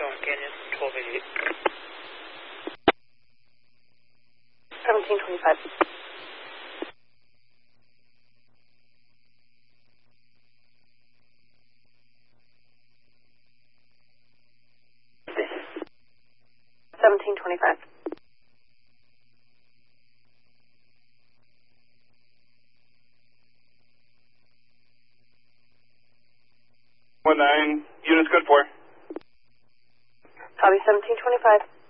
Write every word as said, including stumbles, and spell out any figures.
Sean Canyon, twelve eighty-eight. seventeen twenty-five. seventeen twenty-five. One nine, units good for. Copy seventeen twenty-five.